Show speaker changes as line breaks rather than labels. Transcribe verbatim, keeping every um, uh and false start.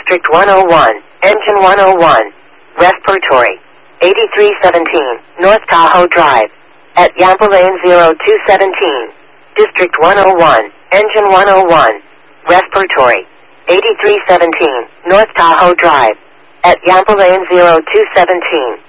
District one oh one, Engine one oh one, Respiratory, eighty-three seventeen, North Tahoe Drive, at Yampa Lane zero two seventeen, District one oh one, Engine one oh one, Respiratory, eighty-three seventeen, North Tahoe Drive, at Yampa Lane zero two seventeen.